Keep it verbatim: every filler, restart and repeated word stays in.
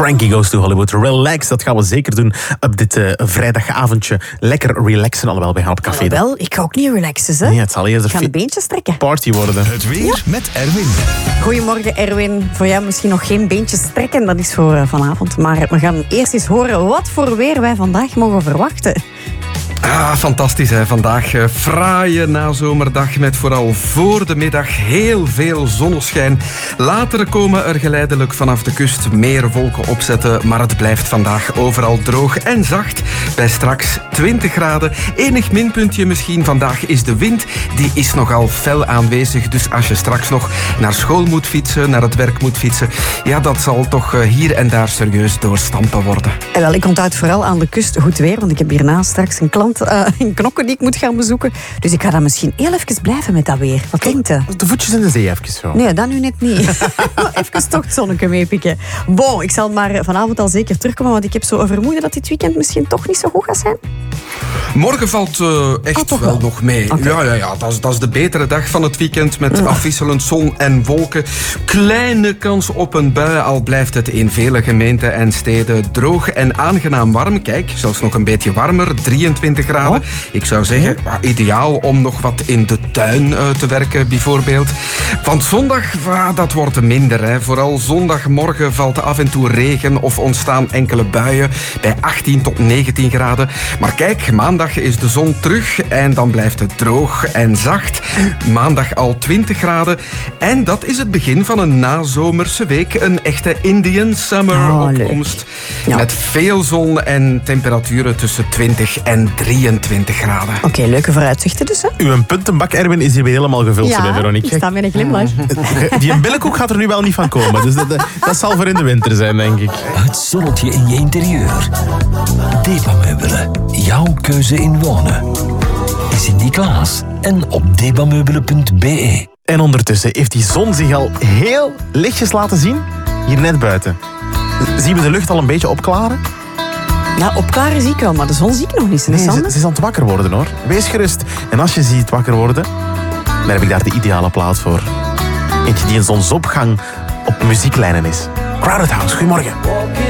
Frankie Goes to Hollywood. Relax, dat gaan we zeker doen op dit uh, vrijdagavondje. Lekker relaxen, allemaal bij gaan op café. Wel, ik ga ook niet relaxen, hè. Nee, het zal eerder ik ga de beentjes trekken. Party worden. Het weer ja. met Erwin. Goedemorgen, Erwin. Voor jou misschien nog geen beentjes trekken, dat is voor uh, vanavond. Maar we gaan eerst eens horen wat voor weer wij vandaag mogen verwachten. Ah, fantastisch hè. Vandaag uh, fraaie nazomerdag met vooral voor de middag heel veel zonneschijn. Later komen er geleidelijk vanaf de kust meer wolken opzetten, maar het blijft vandaag overal droog en zacht bij straks twintig graden. Enig minpuntje misschien vandaag is de wind. Die is nogal fel aanwezig, dus als je straks nog naar school moet fietsen, naar het werk moet fietsen, ja, dat zal toch uh, hier en daar serieus doorstampen worden. En wel, ik onthoud vooral aan de kust goed weer, want ik heb hierna straks een klant Uh, in Knokken die ik moet gaan bezoeken. Dus ik ga dan misschien heel even blijven met dat weer. Wat denkt u? De voetjes in de zee even zo. Nee, dat nu net niet. Even toch het zonnetje meepikken. Bon, ik zal maar vanavond al zeker terugkomen, want ik heb zo een vermoeden dat dit weekend misschien toch niet zo goed gaat zijn. Morgen valt uh, echt oh, wel, wel nog mee. Okay. Ja, ja, ja, dat is, dat is de betere dag van het weekend met mm. afwisselend zon en wolken. Kleine kans op een bui, al blijft het in vele gemeenten en steden droog en aangenaam warm. Kijk, zelfs nog een beetje warmer, drieëntwintig graden. Oh. Ik zou zeggen, ja, ideaal om nog wat in de tuin uh, te werken, bijvoorbeeld. Want zondag, ah, dat wordt minder. Hè. Vooral zondagmorgen valt af en toe regen of ontstaan enkele buien bij achttien tot negentien graden. Maar kijk, maandag is de zon terug en dan blijft het droog en zacht. Maandag al twintig graden. En dat is het begin van een nazomerse week. Een echte Indian summer oh, opkomst. Ja. Met veel zon en temperaturen tussen twintig en drieëntwintig graden. Oké, okay, leuke vooruitzichten dus, hè? Uw puntenbak, Erwin, is hier weer helemaal gevuld, ja, bij Veronique. ik sta met een glimlach. Die billenkoek gaat er nu wel niet van komen. Dus dat, dat zal voor in de winter zijn, denk ik. Het zonnetje in je interieur. Debameubelen. Jouw keuze in wonen. Sint-Niklaas en op debameubelen punt b e. En ondertussen heeft die zon zich al heel lichtjes laten zien. Hier net buiten. Zien we de lucht al een beetje opklaren? Ja, opklaren zie ik wel, maar de zon zie ik nog niet. Nee, ze, ze is aan het wakker worden, hoor. Wees gerust. En als je ziet wakker worden, dan heb ik daar de ideale plaat voor. Eentje die in zonsopgang op muzieklijnen is. Crowded House, goedemorgen.